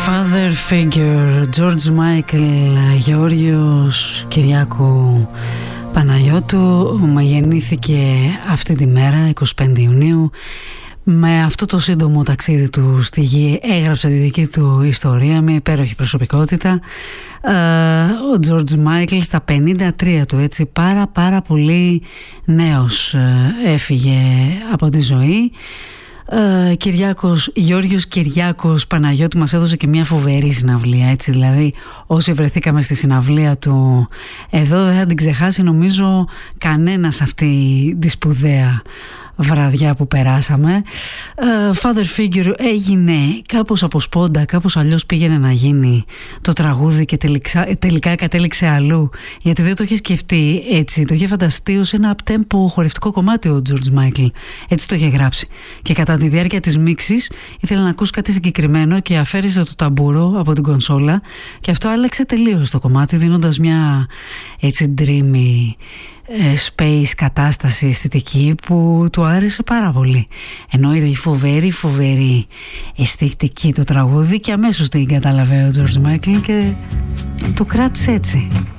Father Figure, George Michael, Γεώργιος Κυριάκου Παναγιώτου. Γεννήθηκε αυτή τη μέρα, 25 Ιουνίου. Με αυτό το σύντομο ταξίδι του στη γη έγραψε τη δική του ιστορία με υπέροχη προσωπικότητα. Ο George Michael στα 53 του, έτσι πάρα πολύ νέος, έφυγε από τη ζωή. Γεώργιος Κυριάκος Παναγιώτου μας έδωσε και μια φοβερή συναυλία, έτσι, δηλαδή όσοι βρεθήκαμε στη συναυλία του εδώ δεν θα την ξεχάσει νομίζω κανένας αυτή τη σπουδαία βραδιά που περάσαμε. Father Figure έγινε κάπως από σπόντα, κάπως αλλιώς πήγαινε να γίνει το τραγούδι και τελικά κατέληξε αλλού, γιατί δεν το είχε σκεφτεί έτσι, το είχε φανταστεί ως ένα up-tempo χορευτικό κομμάτι ο George Michael, έτσι το είχε γράψει, και κατά τη διάρκεια της μίξης ήθελε να ακούσει κάτι συγκεκριμένο και αφαίρεσε το ταμπούρο από την κονσόλα και αυτό άλλαξε τελείως το κομμάτι, δίνοντας μια έτσι dreamy space κατάσταση αισθητική που του άρεσε πάρα πολύ. Ενώ ήταν φοβερή αισθητική το τραγούδι και αμέσως την κατάλαβε ο George Michael και το κράτησε έτσι.